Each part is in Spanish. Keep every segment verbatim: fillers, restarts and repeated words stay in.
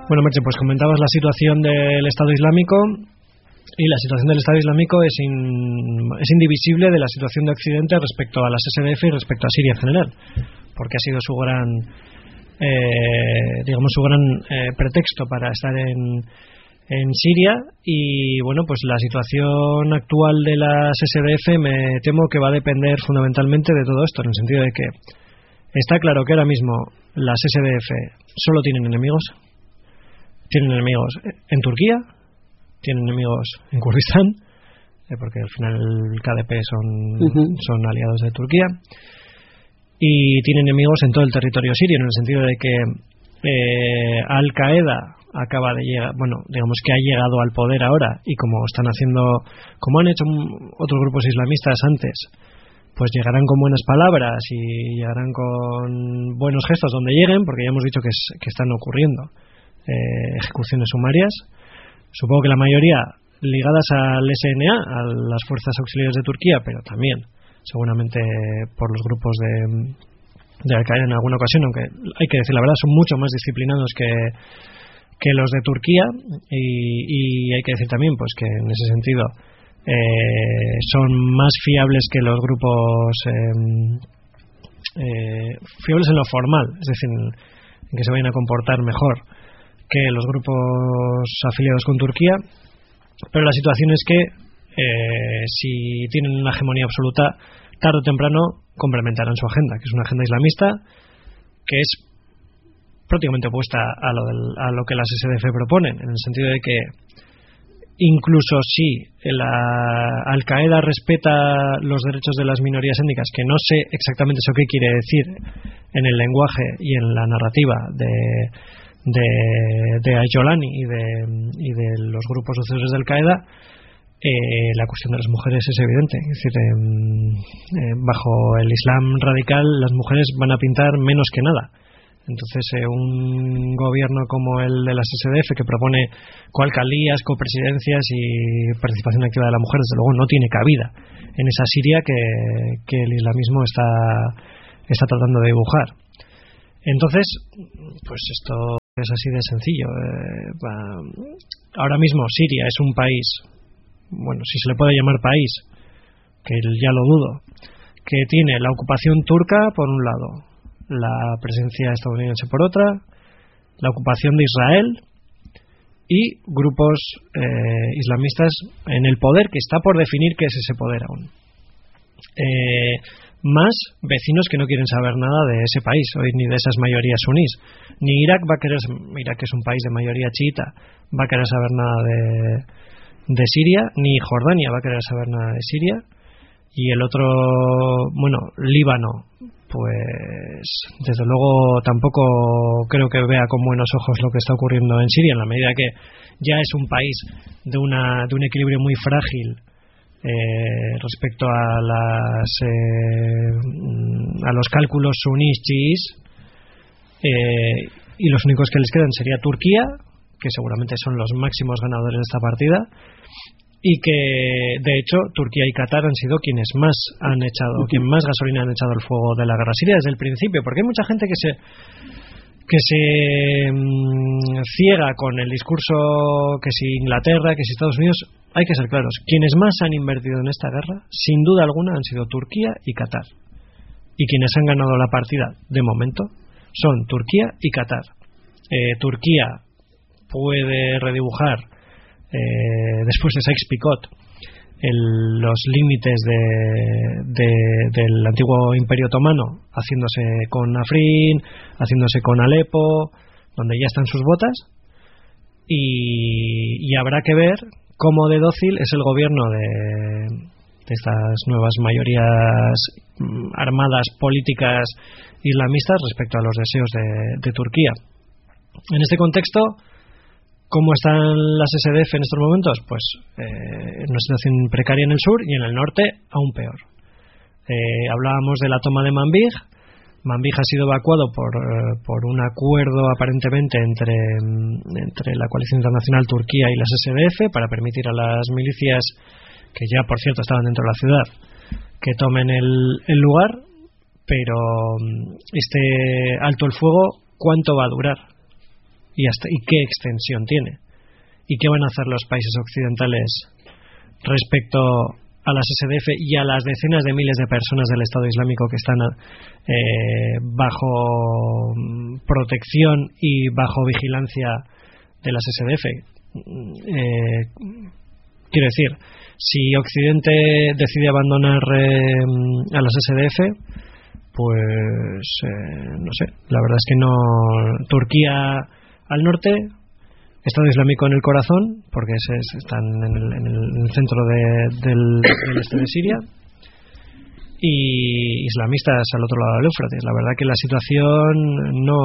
Bueno, Merche, pues comentabas la situación del Estado Islámico, y la situación del Estado Islámico es, in, es indivisible de la situación de Occidente respecto a las S D F y respecto a Siria en general, porque ha sido su gran, eh, digamos, su gran eh, pretexto para estar en, en Siria. Y bueno, pues la situación actual de las S D F me temo que va a depender fundamentalmente de todo esto, en el sentido de que está claro que ahora mismo las S D F solo tienen enemigos. Tienen enemigos en Turquía, tienen enemigos en Kurdistán, eh, porque al final el K D P son, uh-huh. son aliados de Turquía, y tienen enemigos en todo el territorio sirio, en el sentido de que eh, Al-Qaeda acaba de llegar, bueno, digamos que ha llegado al poder ahora, y como están haciendo, como han hecho otros grupos islamistas antes, pues llegarán con buenas palabras y llegarán con buenos gestos donde lleguen, porque ya hemos dicho que, es, que están ocurriendo eh, ejecuciones sumarias. Supongo que la mayoría ligadas al S N A, a las fuerzas auxiliares de Turquía, pero también seguramente por los grupos de, de Al-Qaeda en alguna ocasión, aunque hay que decir la verdad, son mucho más disciplinados que, que los de Turquía, y, y hay que decir también pues que en ese sentido eh, son más fiables que los grupos eh, eh, fiables en lo formal, es decir, en, en que se vayan a comportar mejor que los grupos afiliados con Turquía. Pero la situación es que eh, si tienen una hegemonía absoluta, tarde o temprano complementarán su agenda, que es una agenda islamista que es prácticamente opuesta a lo, del, a lo que las S D F proponen, en el sentido de que incluso si la Al-Qaeda respeta los derechos de las minorías étnicas, que no sé exactamente eso qué quiere decir en el lenguaje y en la narrativa de de, de Ayolani y de, y de los grupos sucesores de Al-Qaeda, eh, la cuestión de las mujeres es evidente. Es decir, eh, eh, bajo el Islam radical las mujeres van a pintar menos que nada. Entonces eh, un gobierno como el de las S D F, que propone coalcaldías, copresidencias y participación activa de la mujer, desde luego no tiene cabida en esa Siria que, que el islamismo está, está tratando de dibujar. Entonces, pues esto es así de sencillo. Eh, ahora mismo Siria es un país, bueno, si se le puede llamar país, que ya lo dudo, que tiene la ocupación turca por un lado, la presencia estadounidense por otra, la ocupación de Israel y grupos eh, islamistas en el poder, que está por definir qué es ese poder aún. Eh, más vecinos que no quieren saber nada de ese país, hoy ni de esas mayorías sunís. Ni Irak va a querer, Irak que es un país de mayoría chiita, va a querer saber nada de, de Siria, ni Jordania va a querer saber nada de Siria, y el otro, bueno, Líbano, pues desde luego tampoco creo que vea con buenos ojos lo que está ocurriendo en Siria, en la medida que ya es un país de una de un equilibrio muy frágil eh, respecto a las eh, a los cálculos sunís chiís, eh, y los únicos que les quedan sería Turquía, que seguramente son los máximos ganadores de esta partida, y que de hecho Turquía y Qatar han sido quienes más han echado, quien más gasolina han echado al fuego de la guerra siria desde el principio, porque hay mucha gente que se que se mmm, ciega con el discurso que si Inglaterra, que si Estados Unidos. Hay que ser claros, quienes más han invertido en esta guerra sin duda alguna han sido Turquía y Qatar, y quienes han ganado la partida de momento son Turquía y Qatar. eh, Turquía puede redibujar Eh, después de Sykes-Picot el, los límites de, de, del antiguo Imperio Otomano, haciéndose con Afrin, haciéndose con Alepo, donde ya están sus botas, y, y habrá que ver cómo de dócil es el gobierno de, de estas nuevas mayorías armadas políticas islamistas respecto a los deseos de, de Turquía. En este contexto, ¿cómo están las S D F en estos momentos? Pues eh, en una situación precaria en el sur, y en el norte aún peor. Eh, hablábamos de la toma de Manbij. Manbij ha sido evacuado por, eh, por un acuerdo aparentemente entre, entre la coalición internacional Turquía y las S D F para permitir a las milicias, que ya por cierto estaban dentro de la ciudad, que tomen el, el lugar. Pero este alto el fuego, ¿cuánto va a durar? y, hasta, y qué extensión tiene y qué van a hacer los países occidentales respecto a las S D F y a las decenas de miles de personas del Estado Islámico que están eh, bajo protección y bajo vigilancia de las S D F. Eh, quiero decir, si Occidente decide abandonar eh, a las S D F, pues eh, no sé, la verdad es que no. Turquía al norte, Estado Islámico en el corazón, porque es, es, están en el, en el, en el centro de, del, del este de Siria, y islamistas al otro lado del Éufrates. La verdad que la situación no,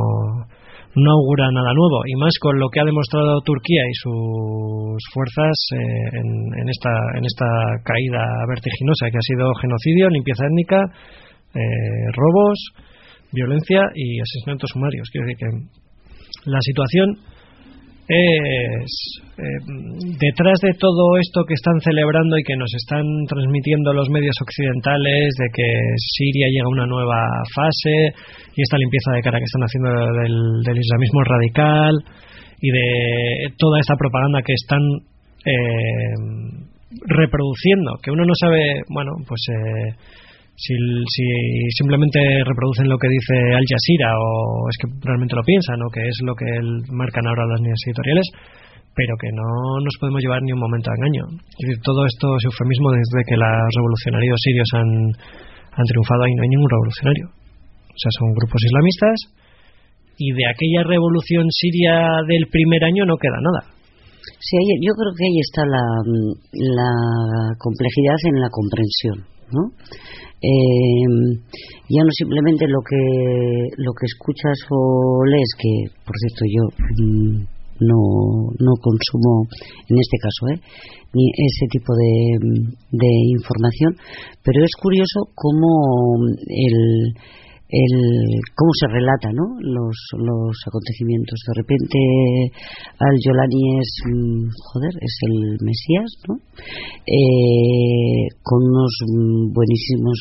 no augura nada nuevo, y más con lo que ha demostrado Turquía y sus fuerzas eh, en, en, esta, en esta caída vertiginosa que ha sido genocidio, limpieza étnica, eh, robos, violencia y asesinatos sumarios. Quiero decir que la situación es eh, detrás de todo esto que están celebrando y que nos están transmitiendo los medios occidentales, de que Siria llega a una nueva fase y esta limpieza de cara que están haciendo del, del islamismo radical y de toda esta propaganda que están eh, reproduciendo, que uno no sabe, bueno, pues eh, Si, si simplemente reproducen lo que dice Al Jazeera o es que realmente lo piensan o que es lo que el, marcan ahora las líneas editoriales, pero que no nos podemos llevar ni un momento a engaño. Es decir, todo esto es eufemismo desde que los revolucionarios sirios han, han triunfado y no hay ningún revolucionario. O sea, son grupos islamistas y de aquella revolución siria del primer año no queda nada. Sí, yo creo que ahí está la, la complejidad en la comprensión, ¿no? Eh, ya no simplemente lo que lo que escuchas o lees, que por cierto yo mmm, no no consumo en este caso eh, ni ese tipo de, de información, pero es curioso cómo el el cómo se relata, ¿no?, los los acontecimientos. De repente Al-Jolani es joder es el Mesías, ¿no?, eh, con unos buenísimos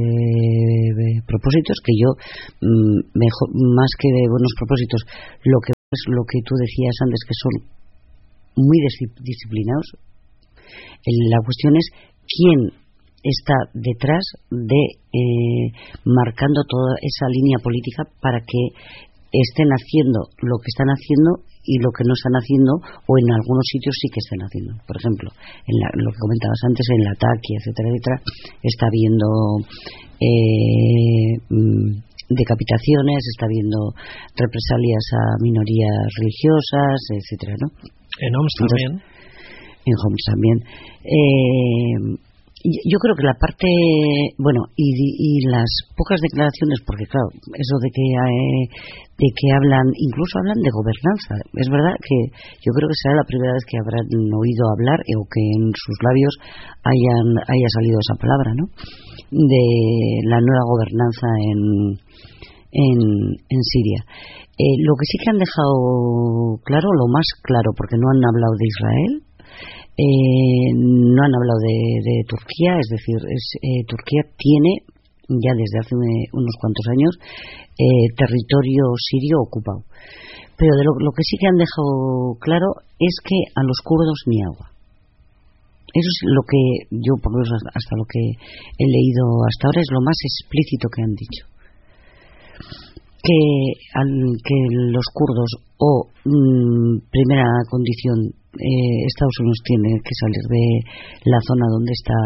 eh, propósitos que yo mejor, más que de buenos propósitos, lo que es lo que tú decías antes, que son muy disciplinados. La cuestión es quién está detrás de eh, marcando toda esa línea política para que estén haciendo lo que están haciendo y lo que no están haciendo, o en algunos sitios sí que están haciendo. Por ejemplo, en la, lo que comentabas antes, en la Latakia, etcétera, etcétera, está habiendo eh, decapitaciones, está habiendo represalias a minorías religiosas, etcétera, ¿no? En Homs también. En Homs también. Eh, Yo creo que la parte, bueno, y, y las pocas declaraciones, porque claro, eso de que eh, de que hablan, incluso hablan de gobernanza. Es verdad que yo creo que será la primera vez que habrán oído hablar, o que en sus labios hayan haya salido esa palabra, ¿no?, de la nueva gobernanza en en, en Siria. Eh, lo que sí que han dejado claro, lo más claro, porque no han hablado de Israel. Eh, no han hablado de, de Turquía, es decir, es, eh, Turquía tiene ya desde hace unos cuantos años eh, territorio sirio ocupado, pero de lo, lo que sí que han dejado claro es que a los kurdos ni agua. Eso es lo que yo, por lo menos hasta lo que he leído hasta ahora, es lo más explícito que han dicho. Que, al, que los kurdos, o mmm, primera condición, eh, Estados Unidos tiene que salir de la zona donde está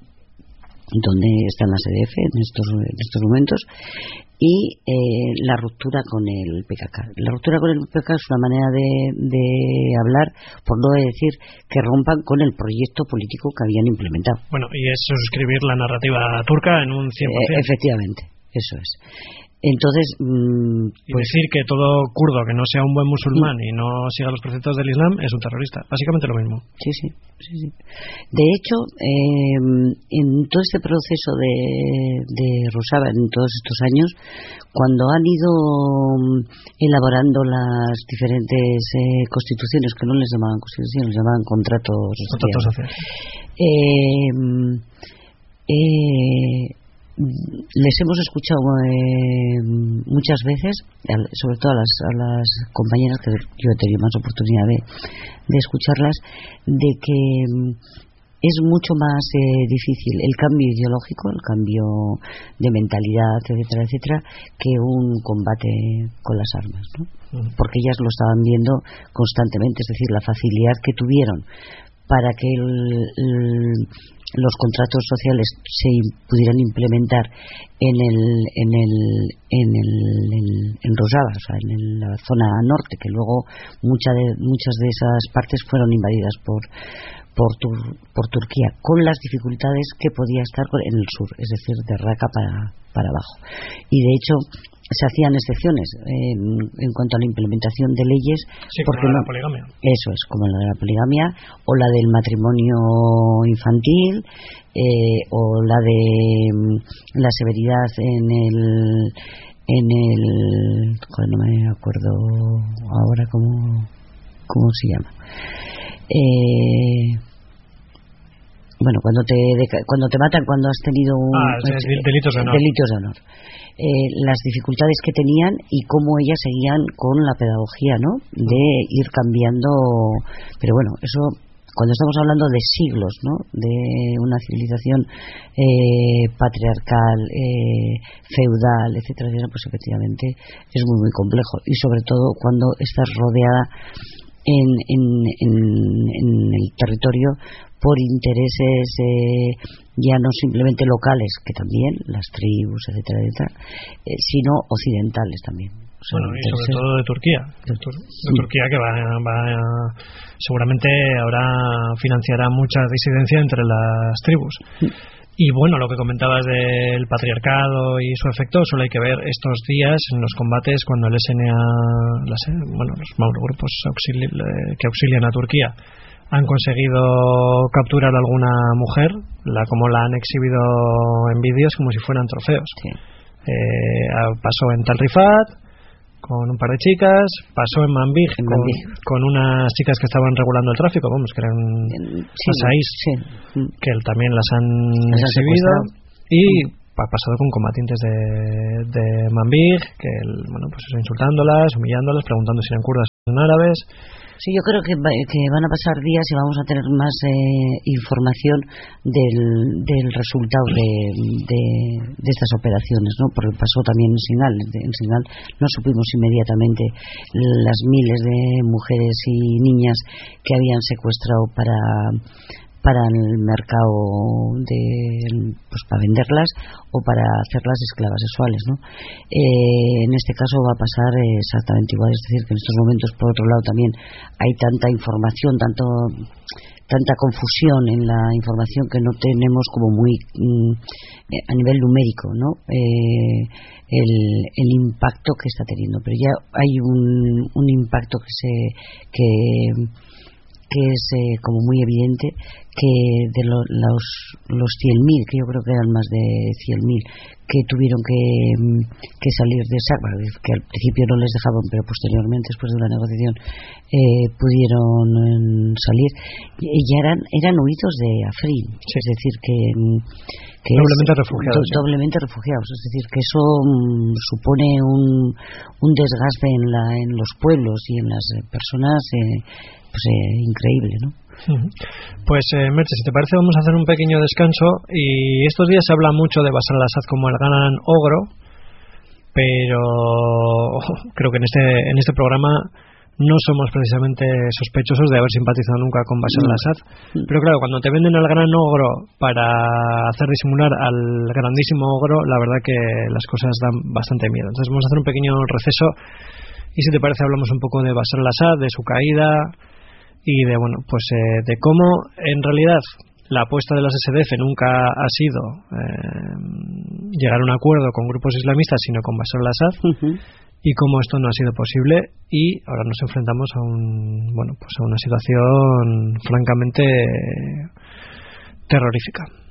donde están las E D F en estos, en estos momentos, y eh, la ruptura con el P K K. La ruptura con el P K K es una manera de, de hablar, por no decir que rompan con el proyecto político que habían implementado. Bueno, y es suscribir la narrativa turca en un cien por ciento. Eh, efectivamente, eso es. Entonces, mmm, pues decir que todo kurdo que no sea un buen musulmán y no siga los preceptos del Islam es un terrorista, básicamente lo mismo. Sí, sí, sí, sí. De hecho, eh, en todo este proceso de, de Rojava, en todos estos años, cuando han ido elaborando las diferentes eh, constituciones, que no les llamaban constituciones, les llamaban contratos sociales, eh, eh, les hemos escuchado eh, muchas veces, sobre todo a las, a las compañeras que yo he tenido más oportunidad de, de escucharlas, de que es mucho más eh, difícil el cambio ideológico, el cambio de mentalidad, etcétera, etcétera, que un combate con las armas, ¿no? Uh-huh. Porque ellas lo estaban viendo constantemente, es decir, la facilidad que tuvieron para que el, el, los contratos sociales se pudieran implementar en el en el en el en, en Rojava, o sea, en el, la zona norte, que luego mucha de, muchas de esas partes fueron invadidas por por, Tur, por Turquía, con las dificultades que podía estar en el sur, es decir, de Raqqa para, para abajo. Y de hecho se hacían excepciones en, en cuanto a la implementación de leyes, sí, porque como la no, de la poligamia. Eso es, como la de la poligamia, o la del matrimonio infantil, eh, o la de la severidad en el en el joder, no me acuerdo ahora cómo cómo se llama. Eh, bueno, cuando te cuando te matan cuando has tenido un ah, es, es, delitos de honor, delitos de honor. Eh, las dificultades que tenían y cómo ellas seguían con la pedagogía, ¿no? De ir cambiando, pero bueno, eso cuando estamos hablando de siglos, ¿no? De una civilización eh, patriarcal, eh, feudal, etcétera, etcétera, pues efectivamente es muy muy complejo, y sobre todo cuando estás rodeada en, en, en, en el territorio por intereses eh, ya no simplemente locales, que también las tribus, etcétera, etcétera, eh, sino occidentales también. O sea, bueno, y sobre todo de Turquía, de, Tur de Turquía, que va, va seguramente ahora financiará mucha disidencia entre las tribus. Y bueno, lo que comentabas del patriarcado y su efecto, solo hay que ver estos días en los combates cuando el S N A, las, bueno, los grupos auxili que auxilian a Turquía han conseguido capturar a alguna mujer, la como la han exhibido en vídeos como si fueran trofeos. Sí. Eh, pasó en Tal Rifat con un par de chicas, pasó en Manbij con, con unas chicas que estaban regulando el tráfico, vamos, que eran sí, pasaís, sí. que también las han las exhibido, y ha pasado con combatientes de, de Manbij, que el, bueno, pues insultándolas, humillándolas, preguntando si eran kurdas o eran árabes. Sí, yo creo que, que van a pasar días y vamos a tener más eh, información del, del resultado de, de, de estas operaciones, ¿no? Porque pasó también en Singal. En Singal no supimos inmediatamente las miles de mujeres y niñas que habían secuestrado para para el mercado de, pues para venderlas o para hacerlas esclavas sexuales, ¿no? Eh, en este caso va a pasar exactamente igual, es decir, que en estos momentos, por otro lado, también hay tanta información, tanto tanta confusión en la información, que no tenemos como muy mm, a nivel numérico, ¿no? Eh, el, el impacto que está teniendo, pero ya hay un, un impacto que se que que es eh, como muy evidente, que de lo, los los cien mil, que yo creo que eran más de cien mil, que tuvieron que, que salir de esa, que al principio no les dejaban, pero posteriormente, después de una negociación, eh, pudieron salir, y ya eran eran huidos de Afrin, sí. Es decir, que, que doblemente es, refugiados, do, doblemente refugiados, es decir, que eso um, supone un, un desgaste en, la, en los pueblos y en las personas eh, pues eh, increíble, ¿no? Pues eh, Merche, si te parece vamos a hacer un pequeño descanso, y estos días se habla mucho de Bashar al-Assad como el gran ogro, pero creo que en este en este programa no somos precisamente sospechosos de haber simpatizado nunca con Bashar al-Assad, pero claro, cuando te venden al gran ogro para hacer disimular al grandísimo ogro, la verdad que las cosas dan bastante miedo. Entonces vamos a hacer un pequeño receso, y si te parece hablamos un poco de Bashar al-Assad, de su caída, y de bueno pues eh, de cómo en realidad la apuesta de las S D F nunca ha sido eh, llegar a un acuerdo con grupos islamistas, sino con Bashar al-Assad, uh-huh. y cómo esto no ha sido posible, y ahora nos enfrentamos a un bueno pues a una situación francamente terrorífica.